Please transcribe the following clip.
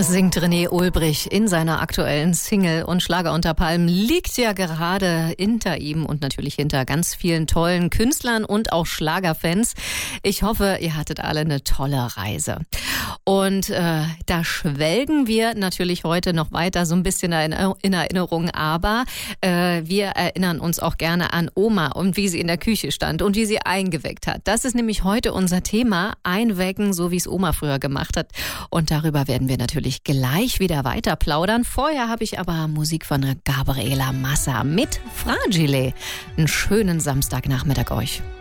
Singt René Ulbrich in seiner aktuellen Single, und Schlager unter Palmen liegt ja gerade hinter ihm und natürlich hinter ganz vielen tollen Künstlern und auch Schlagerfans. Ich hoffe, ihr hattet alle eine tolle Reise. Und da schwelgen wir natürlich heute noch weiter so ein bisschen in Erinnerung, aber wir erinnern uns auch gerne an Oma und wie sie in der Küche stand und wie sie eingeweckt hat. Das ist nämlich heute unser Thema, Einwecken, so wie es Oma früher gemacht hat. Und darüber werden wir natürlich gleich wieder weiter plaudern. Vorher habe ich aber Musik von Gabriela Massa mit Fragile. Einen schönen Samstagnachmittag euch.